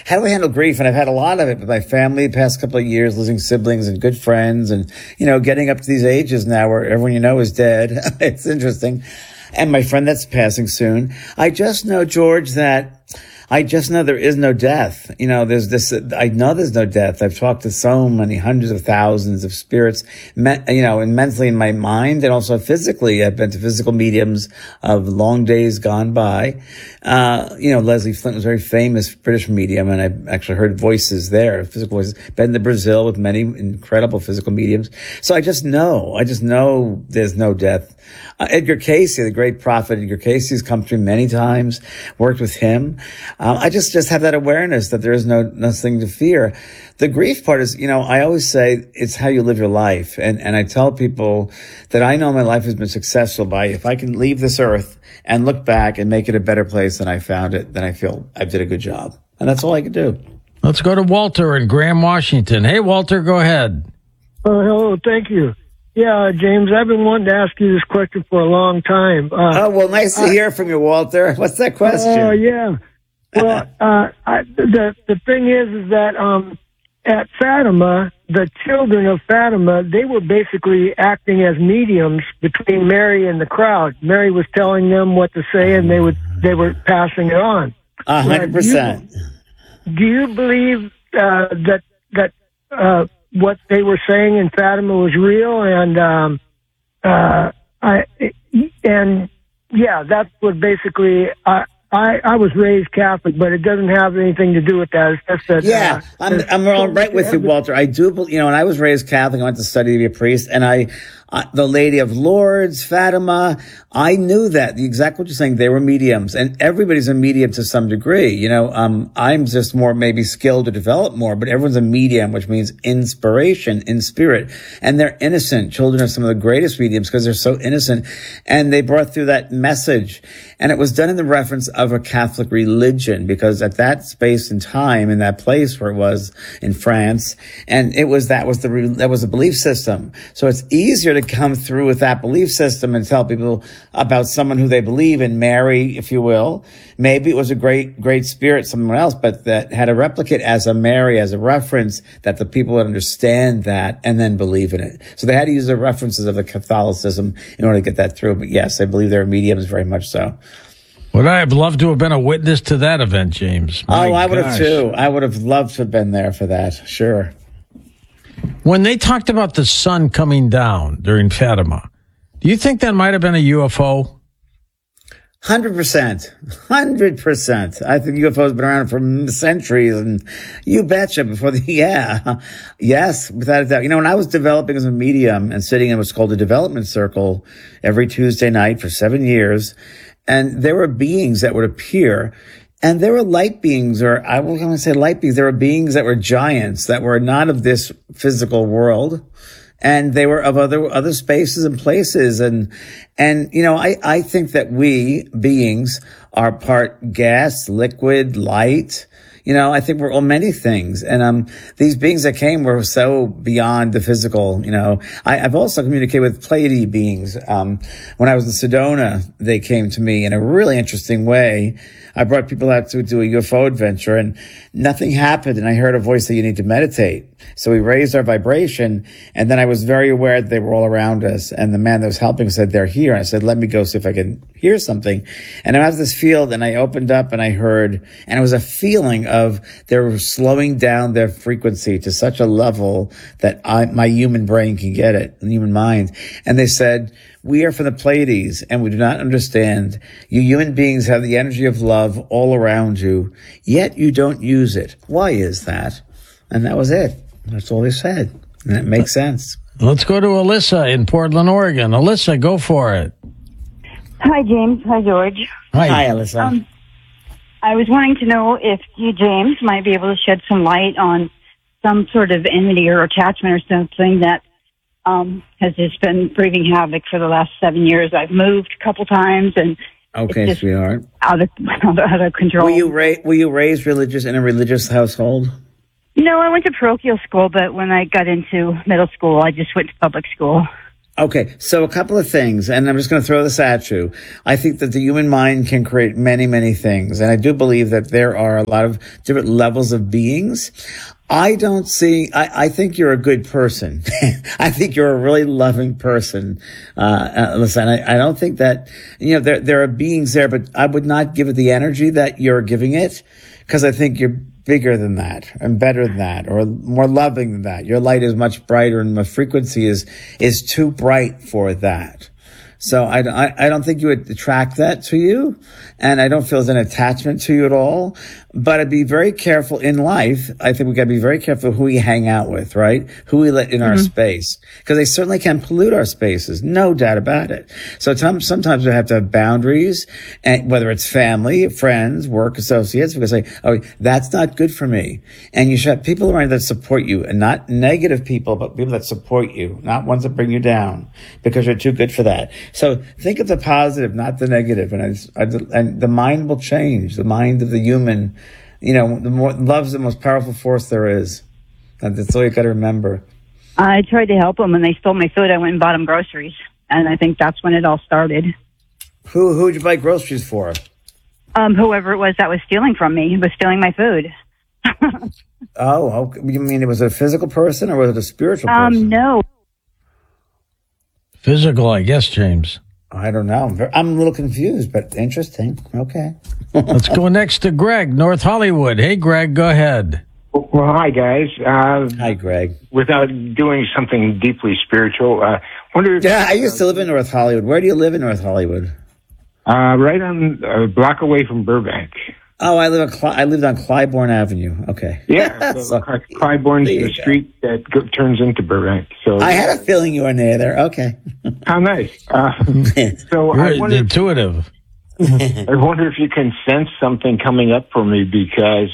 how do I handle grief? And I've had a lot of it with my family the past couple of years, losing siblings and good friends and, getting up to these ages now where everyone is dead. It's interesting. And my friend that's passing soon. I just know, George, I just know there is no death. I know there's no death. I've talked to so many hundreds of thousands of spirits, and mentally in my mind and also physically. I've been to physical mediums of long days gone by. Leslie Flint was a very famous British medium, and I actually heard voices there, physical voices. Been to Brazil with many incredible physical mediums. So I just know there's no death. Edgar Cayce, the great prophet Edgar Cayce, has come through many times, worked with him. I just have that awareness that there is nothing to fear. The grief part is, I always say it's how you live your life. And I tell people that I know my life has been successful by if I can leave this earth and look back and make it a better place than I found it, then I feel I did a good job. And that's all I can do. Let's go to Walter in Graham, Washington. Hey, Walter, go ahead. Hello, thank you. Yeah, James, I've been wanting to ask you this question for a long time. Nice to hear from you, Walter. What's that question? Oh, yeah. Well, the thing is that at Fatima, the children of Fatima, they were basically acting as mediums between Mary and the crowd. Mary was telling them what to say, and they were passing it on. 100%. Do you believe that what they were saying in Fatima was real? That's what basically. I was raised Catholic, but it doesn't have anything to do with that. It's just that. Yeah, I'm all right with you, Walter. I do, when I was raised Catholic, I went to study to be a priest, and the Lady of Lourdes, Fatima, I knew that exactly what you're saying. They were mediums, and everybody's a medium to some degree. I'm just more maybe skilled to develop more, but everyone's a medium, which means inspiration in spirit. And they're innocent. Children are some of the greatest mediums because they're so innocent. And they brought through that message. And it was done in the reference of a Catholic religion, because at that space and time, in that place where it was in France, and that was the belief system. So it's easier to come through with that belief system and tell people about someone who they believe in, Mary, if you will. Maybe it was a great spirit, someone else, but that had a replicate as a Mary, as a reference, that the people would understand that and then believe in it. So they had to use the references of the Catholicism in order to get that through. But yes, I believe there are mediums, very much so. Would I have loved to have been a witness to that event, James? I would have too. I would have loved to have been there for that. Sure. When they talked about the sun coming down during Fatima, do you think that might have been a UFO? 100%. 100%. I think UFOs have been around for centuries, and you betcha Yes, without a doubt. When I was developing as a medium and sitting in what's called a development circle every Tuesday night for 7 years, and there were beings that would appear, and there were light beings, or I was going to say light beings. There were beings that were giants, that were not of this physical world. And they were of other spaces and places. And, I think that we beings are part gas, liquid, light. I think we're all many things. And, these beings that came were so beyond the physical, I've also communicated with Pleiadian beings. When I was in Sedona, they came to me in a really interesting way. I brought people out to do a UFO adventure, and nothing happened. And I heard a voice say, you need to meditate. So we raised our vibration. And then I was very aware that they were all around us. And the man that was helping said, they're here. And I said, let me go see if I can hear something. And I was this field, and I opened up and I heard, and it was a feeling of they were slowing down their frequency to such a level that my human brain can get it, the human mind. And they said, we are from the Pleiades, and we do not understand. You human beings have the energy of love all around you, yet you don't use it. Why is that? And that was it. That's all they said. And it makes sense. Let's go to Alyssa in Portland, Oregon. Alyssa, go for it. Hi, James. Hi, George. Hi, Alyssa. I was wanting to know if you, James, might be able to shed some light on some sort of entity or attachment or something that has just been wreaking havoc for the last 7 years. I've moved a couple times, and okay, sweetheart, out of control. Were you raised religious in a religious household? No, I went to parochial school, but when I got into middle school, I just went to public school. Okay, so a couple of things, and I'm just going to throw this at you. I think that the human mind can create many, many things, and I do believe that there are a lot of different levels of beings. I think you're a good person. I think you're a really loving person. Listen, I don't think that, there are beings there, but I would not give it the energy that you're giving it, because I think you're bigger than that and better than that or more loving than that. Your light is much brighter and my frequency is too bright for that. So I don't think you would attract that to you, and I don't feel there's an attachment to you at all. But I'd be very careful in life. I think we got to be very careful who we hang out with, right? Who we let in our space, because they certainly can pollute our spaces, no doubt about it. So sometimes we have to have boundaries, and whether it's family, friends, work associates, because that's not good for me. And you should have people around that support you, and not negative people, but people that support you, not ones that bring you down, because you're too good for that. So think of the positive, not the negative, and the mind will change. The mind of the human, love's the most powerful force there is. And that's all you got to remember. I tried to help them, and they stole my food. I went and bought them groceries, and I think that's when it all started. Who'd you buy groceries for? Whoever it was that was stealing from me was stealing my food. Oh, you mean it was a physical person or was it a spiritual person? No. Physical, I guess, James. I don't know. I'm a little confused, but interesting. Okay. Let's go next to Greg, North Hollywood. Hey, Greg, go ahead. Well, hi, guys. Hi, Greg. Without doing something deeply spiritual, wonder if... Yeah, I used to live in North Hollywood. Where do you live in North Hollywood? Right on a block away from Burbank. Oh, I lived on Clybourne Avenue. Okay. Yeah, so Clybourne's the street that turns into Burbank. So I had a feeling you were near there. Okay. How nice. So You're I wonder, intuitive. I wonder if you can sense something coming up for me, because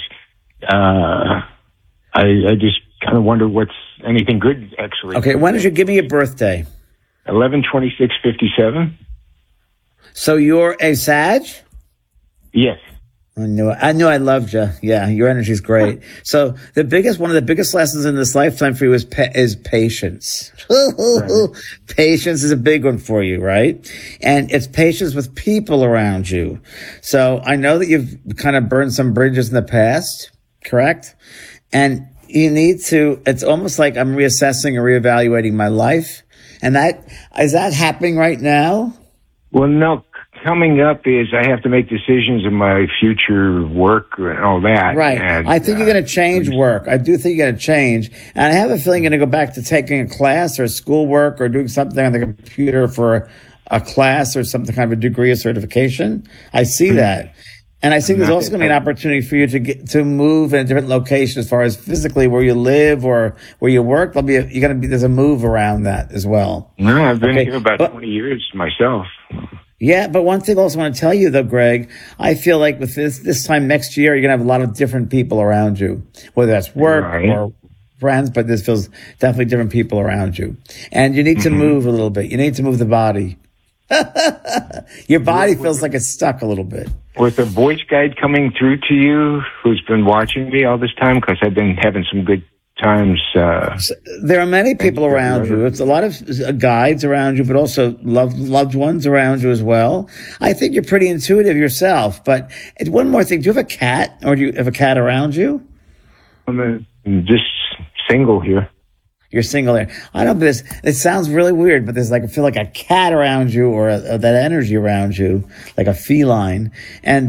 I just kind of wonder what's anything good, actually. Okay, when did you give me your birthday? 11/26/57. So you're a Sag? Yes. I knew I loved you. Yeah, your energy's great. So one of the biggest lessons in this lifetime for you is patience. Right. Patience is a big one for you, right? And it's patience with people around you. So I know that you've kind of burned some bridges in the past, correct? And you need to, it's almost like I'm reassessing or reevaluating my life. And is that happening right now? Well, no. Coming up is I have to make decisions in my future work and all that. Right. And, I think you're going to change work. I do think you're going to change. And I have a feeling you're going to go back to taking a class or schoolwork or doing something on the computer for a class or something kind of a degree or certification. I see that. And I think there's also going to be an opportunity for you to move in a different location as far as physically where you live or where you work. There's a move around that as well. No, I've been here about 20 years myself. Yeah, but one thing I also want to tell you, though, Greg, I feel like with this time next year, you're going to have a lot of different people around you, whether that's work or friends, but this feels definitely different people around you. And you need to move a little bit. You need to move the body. Your body feels like it's stuck a little bit. With a voice guide coming through to you who's been watching me all this time, because I've been having some good times. There are many people around you. It's a lot of guides around you, but also loved ones around you as well. I think you're pretty intuitive yourself. But one more thing: do you have a cat, or do you have a cat around you? I'm just single here. You're single there. I don't know, but it sounds really weird, but I feel like a cat around you, or that energy around you, like a feline. And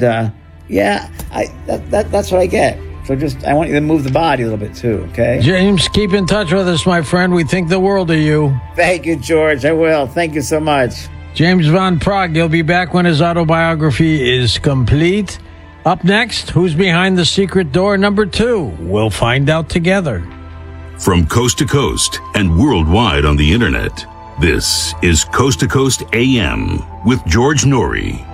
that's what I get. So I want you to move the body a little bit too, okay? James, keep in touch with us, my friend. We think the world of you. Thank you, George. I will. Thank you so much. James Van Praagh, he'll be back when his autobiography is complete. Up next, who's behind the secret door number 2? We'll find out together. From coast to coast and worldwide on the internet, this is Coast to Coast AM with George Noory.